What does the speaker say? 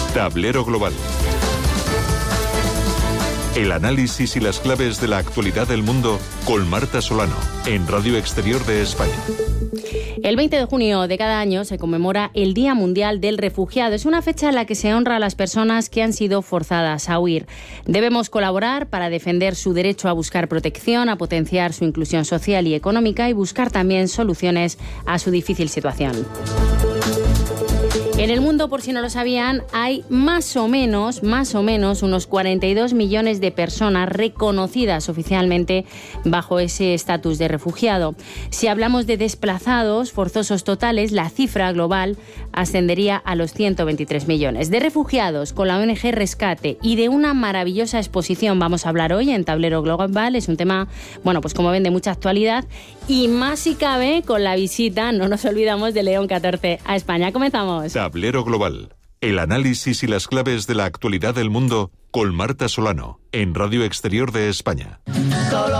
Tablero Global. El análisis y las claves de la actualidad del mundo con Marta Solano, en Radio Exterior de España. El 20 de junio de cada año se conmemora el Día Mundial del Refugiado. Es una fecha en la que se honra a las personas que han sido forzadas a huir. Debemos colaborar para defender su derecho a buscar protección, a potenciar su inclusión social y económica y buscar también soluciones a su difícil situación. En el mundo, por si no lo sabían, hay más o menos unos 42 millones de personas reconocidas oficialmente bajo ese estatus de refugiado. Si hablamos de desplazados forzosos totales, la cifra global ascendería a los 123 millones. De refugiados con la ONG Rescate y de una maravillosa exposición vamos a hablar hoy en Tablero Global. Es un tema, pues como ven, de mucha actualidad y más si cabe con la visita, no nos olvidamos, de León XIV a España. Comenzamos. Tablero Global. El análisis y las claves de la actualidad del mundo con Marta Solano, en Radio Exterior de España.